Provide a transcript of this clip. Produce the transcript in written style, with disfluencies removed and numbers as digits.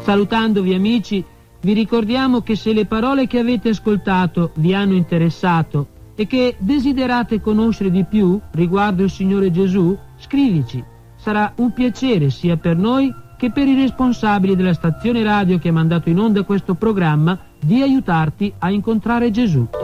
Salutandovi amici, vi ricordiamo che se le parole che avete ascoltato vi hanno interessato e che desiderate conoscere di più riguardo il Signore Gesù, scrivici. Sarà un piacere sia per noi che per i responsabili della stazione radio che ha mandato in onda questo programma di aiutarti a incontrare Gesù.